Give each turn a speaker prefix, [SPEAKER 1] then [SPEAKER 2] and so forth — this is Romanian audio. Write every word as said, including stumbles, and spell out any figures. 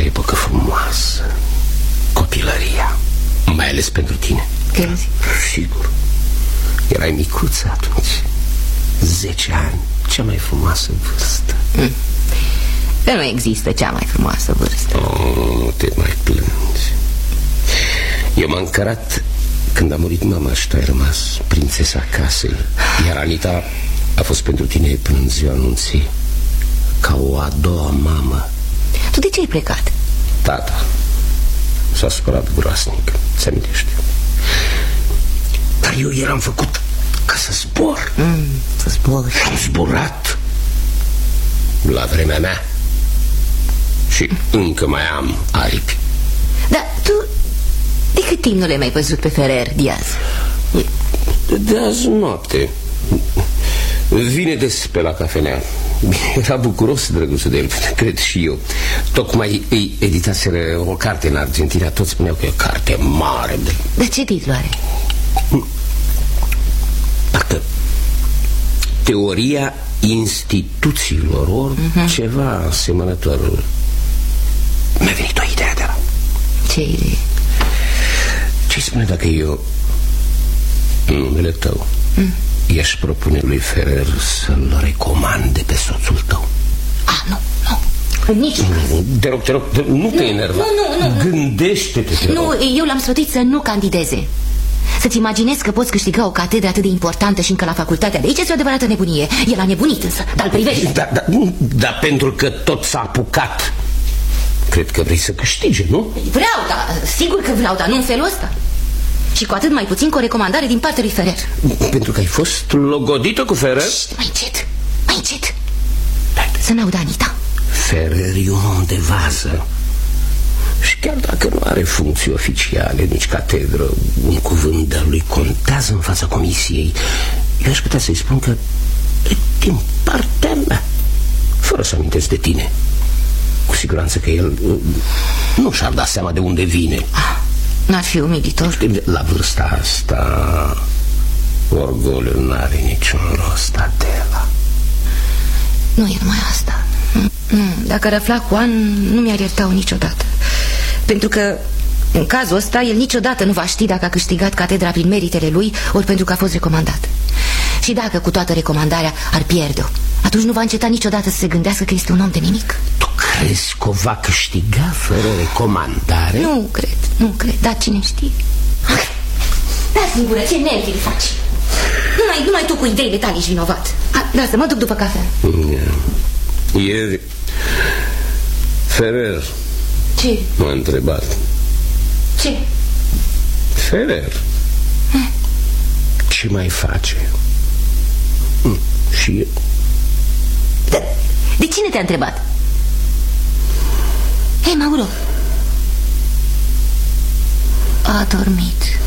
[SPEAKER 1] epocă frumoasă, copilăria, mai ales pentru tine.
[SPEAKER 2] Crezi?
[SPEAKER 1] Sigur. Erai micuță atunci. Zece ani, cea mai frumoasă vârstă.
[SPEAKER 2] mm. Că nu există cea mai frumoasă vârstă.
[SPEAKER 1] Oh, nu te mai plângi. Eu m-am încărat când a murit mama și tu ai rămas prințesa casei. Iar Anita a fost pentru tine până în ziua anunții, ca o a doua mamă.
[SPEAKER 2] Tu de ce ai plecat?
[SPEAKER 1] Tata s-a supărat groasnic, ți amintești? Dar eu eram făcut ca să zbor.
[SPEAKER 2] mm, Să zbor.
[SPEAKER 1] Și am zburat la vremea mea. Și încă mai am aripi.
[SPEAKER 2] Dar tu de cât timp nu le-ai mai văzut pe Ferrer Diaz?
[SPEAKER 1] De azi noapte. Vine des pe la cafenea. Era bucuros, drăguțul de el, cred și eu. Tocmai îi editaseră o carte în Argentina. Toți spuneau că e o carte mare de...
[SPEAKER 2] Dar ce titlu are?
[SPEAKER 1] Parcă teoria instituțiilor, ori uh-huh. ceva asemănător. Mi-a venit o idee de la...
[SPEAKER 2] Ce idee?
[SPEAKER 1] Ce-i spune dacă eu, în numele tău, mm. i-aș propune lui Ferrer să-l recomande pe soțul tău?
[SPEAKER 2] Ah, nu, nu, în niciun caz.
[SPEAKER 1] Te rog, te rog, nu te enerva.
[SPEAKER 2] Nu, nu, nu.
[SPEAKER 1] Gândește-te, te
[SPEAKER 2] Nu,
[SPEAKER 1] rog.
[SPEAKER 2] eu l-am sfătuit să nu candideze. Să-ți imaginezi că poți câștiga o catedră atât de importantă și încă la facultatea de aici. Este o adevărată nebunie. El a nebunit însă, dar îl privește.
[SPEAKER 1] Dar da, da, pentru că tot s-a apucat, cred că vrei să câștige, nu?
[SPEAKER 2] Vreau, dar sigur că vreau, dar nu în felul ăsta. Și cu atât mai puțin cu o recomandare din partea lui Ferrer.
[SPEAKER 1] Pentru că ai fost logodită cu Ferrer?
[SPEAKER 2] Șt, mai încet, mai încet. Să n-audă Anita.
[SPEAKER 1] Ferrer e un om de vază. Și chiar dacă nu are funcții oficiale, nici catedră, un cuvânt de-al lui contează în fața comisiei. Eu aș putea să-i spun că e din partea mea, fără să amintesc de tine. Cu siguranță că el nu și-ar da seama de unde vine.
[SPEAKER 2] Ah, n-ar fi umilitor?
[SPEAKER 1] La vârsta asta orgoliul n-are niciun rost, Adela.
[SPEAKER 2] Nu e numai asta. Nu, dacă ar afla Juan, nu mi-ar ierta-o niciodată. Pentru că în cazul ăsta el niciodată nu va ști dacă a câștigat catedra prin meritele lui, ori pentru că a fost recomandat. Și dacă cu toată recomandarea ar pierde-o, atunci nu va înceta niciodată să se gândească că este un om de nimic.
[SPEAKER 1] Tu crezi că o va câștiga fără recomandare?
[SPEAKER 2] Nu cred, nu cred, dar cine știe. Dați-mi gură, ce nervi îi faci. Numai, numai tu cu ideile tale ești vinovat. Lasă, mă duc după cafea.
[SPEAKER 1] Ieri Ferrer
[SPEAKER 2] Ce?
[SPEAKER 1] m-a întrebat.
[SPEAKER 2] Ce?
[SPEAKER 1] Ferrer
[SPEAKER 2] hmm?
[SPEAKER 1] Ce mai face? Hmm. Și eu.
[SPEAKER 2] De, de cine te-a întrebat? Hei, Mauro. A dormit.